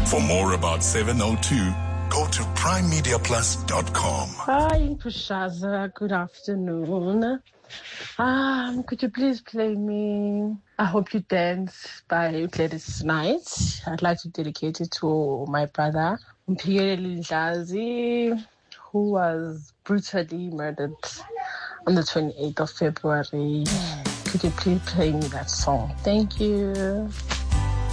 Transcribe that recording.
For more about 702, go to primemediaplus.com. Hi, Pushaza. Good afternoon. Could you please play me I Hope You Dance by Gladys Knight? I'd like to dedicate it to my brother, Mpiyeli Ndlazi, who was brutally murdered on the 28th of February. Could you please play me that song? Thank you.